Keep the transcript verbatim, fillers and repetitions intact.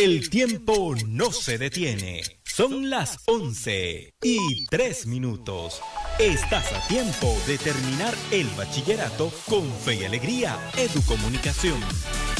El tiempo no se detiene. Son las once y tres minutos. Estás a tiempo de terminar el bachillerato con fe y alegría. Educomunicación.